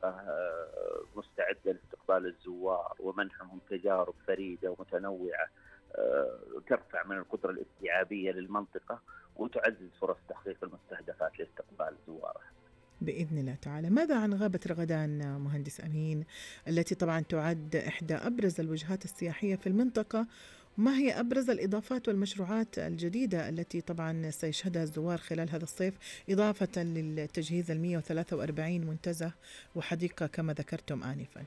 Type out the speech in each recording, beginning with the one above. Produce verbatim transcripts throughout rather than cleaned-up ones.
المنطقة مستعدة لاستقبال الزوار ومنحهم تجارب فريدة ومتنوعة ترفع من القدرة الاستيعابية للمنطقة وتعزز فرص تحقيق المستهدفات لاستقبال زوارها بإذن الله تعالى. ماذا عن غابة رغدان مهندس أمين التي طبعا تعد إحدى أبرز الوجهات السياحية في المنطقة؟ ما هي أبرز الإضافات والمشروعات الجديدة التي طبعا سيشهدها الزوار خلال هذا الصيف، إضافة للتجهيز المئة وثلاثة وأربعين منتزه وحديقة كما ذكرتم آنفا؟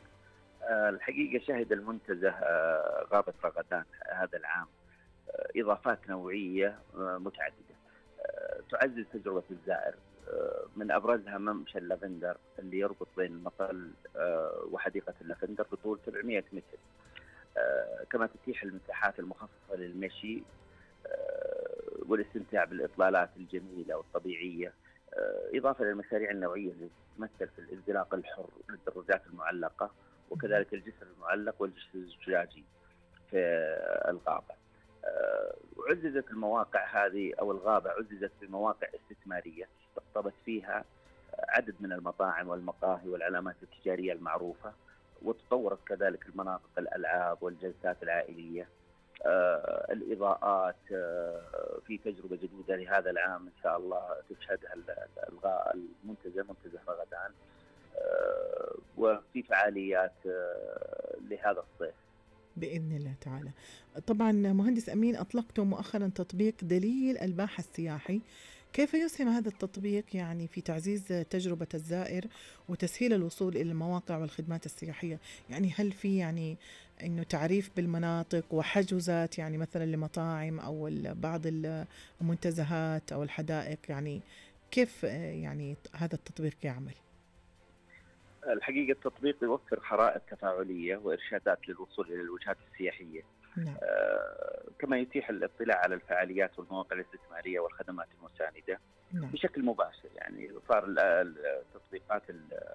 الحقيقة شهد المنتزه غابة رغدان هذا العام إضافات نوعية متعددة تعزز تجربة الزائر، من أبرزها ممشى اللافندر اللي يربط بين المطل وحديقة اللافندر بطول سبعمئة متر، كما تتيح المساحات المخصصة للمشي والاستمتاع بالإطلالات الجميلة والطبيعية، إضافة للمشاريع النوعية اللي تمثل في الانزلاق الحر للدراجات المعلقة وكذلك الجسر المعلق والجسر الزجاجي في الغابة. عززت المواقع هذه أو الغابة عززت بمواقع استثمارية استقطبت فيها عدد من المطاعم والمقاهي والعلامات التجارية المعروفة، وتطورت كذلك المناطق الألعاب والجلسات العائلية. آه الإضاءات آه في تجربة جديدة لهذا العام إن شاء الله تشهدها المنتزه منتزه رغدان، آه وفي فعاليات آه لهذا الصيف بإذن الله تعالى. طبعا مهندس أمين أطلقتم مؤخرا تطبيق دليل الباحة السياحي، كيف يسهم هذا التطبيق يعني في تعزيز تجربة الزائر وتسهيل الوصول إلى المواقع والخدمات السياحية؟ يعني هل في يعني إنه تعريف بالمناطق وحجوزات يعني مثلا لمطاعم أو بعض المنتزهات أو الحدائق، يعني كيف يعني هذا التطبيق يعمل؟ الحقيقة التطبيق يوفر خرائط تفاعلية وإرشادات للوصول إلى الوجهات السياحية. نعم. آه كما يتيح الاطلاع على الفعاليات والمواقع الاستثمارية والخدمات المساندة. نعم. بشكل مباشر، يعني صار التطبيقات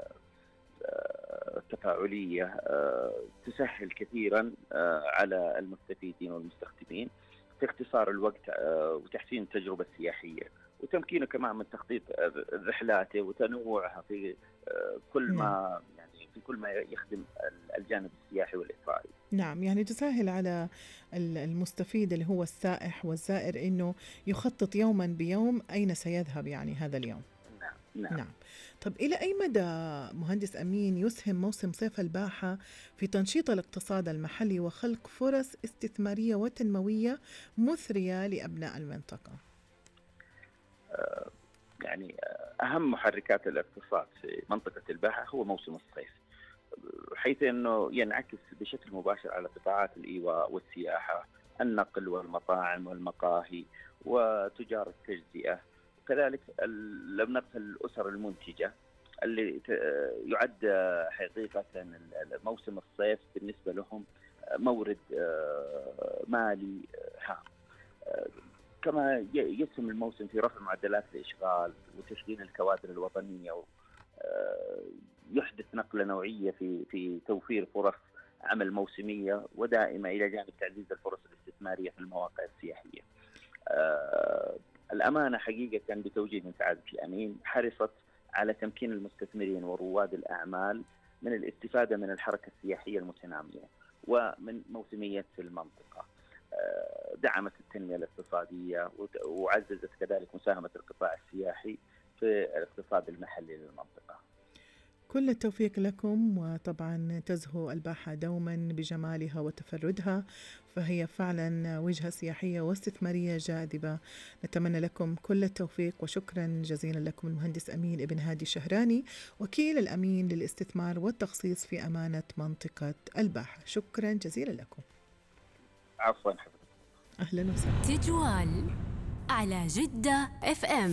التفاعلية آه تسهل كثيرا آه على المستفيدين والمستخدمين في اختصار الوقت آه وتحسين التجربة السياحية وتمكينه كمان من تخطيط رحلاته وتنوعها في كل ما يعني في كل ما يخدم الجانب السياحي والإثرائي. نعم، يعني تسهل على المستفيد اللي هو السائح والزائر إنه يخطط يوما بيوم أين سيذهب يعني هذا اليوم. نعم. نعم. نعم. طب إلى أي مدى مهندس أمين يسهم موسم صيف الباحة في تنشيط الاقتصاد المحلي وخلق فرص استثمارية وتنموية مثرية لأبناء المنطقة؟ يعني أهم محركات الاقتصاد في منطقة الباحة هو موسم الصيف، حيث أنه ينعكس بشكل مباشر على قطاعات الإيواء والسياحة، النقل والمطاعم والمقاهي وتجار التجزئة، وكذلك لم نقل الأسر المنتجة اللي يعد حقيقة موسم الصيف بالنسبة لهم مورد مالي هام. كما يسهم الموسم في رفع معدلات الإشغال وتشغيل الكوادر الوطنية، يحدث نقلة نوعية في في توفير فرص عمل موسمية ودائمة إلى جانب تعزيز الفرص الاستثمارية في المواقع السياحية. الأمانة حقيقة بتوجيه من سعادة الأمين حرصت على تمكين المستثمرين ورواد الأعمال من الاستفادة من الحركة السياحية المتنامية ومن موسمية المنطقة، دعمت التنمية الاقتصادية وعززت كذلك مساهمة القطاع السياحي في الاقتصاد المحلي للمنطقة. كل التوفيق لكم، وطبعا تزهو الباحة دوما بجمالها وتفردها، فهي فعلا وجهة سياحية واستثمارية جاذبة. نتمنى لكم كل التوفيق، وشكرا جزيلا لكم المهندس أمين ابن هادي الشهراني وكيل الأمين للاستثمار والتخصيص في أمانة منطقة الباحة. شكرا جزيلا لكم. عفوا حضرتك. أهلا وسهلا. تجوال على جدة اف ام.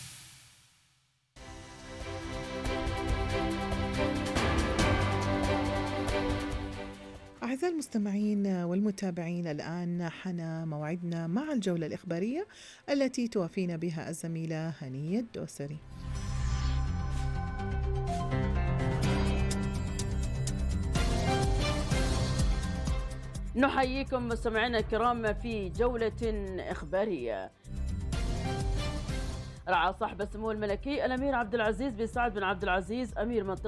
أعزائي المستمعين والمتابعين، الآن حان موعدنا مع الجولة الإخبارية التي توافينا بها الزميلة هنية الدوسري. نحييكم مستمعينا الكرام في جولة إخبارية. رعى صاحب السمو الملكي الأمير عبد العزيز بن سعد بن عبد العزيز أمير منطقة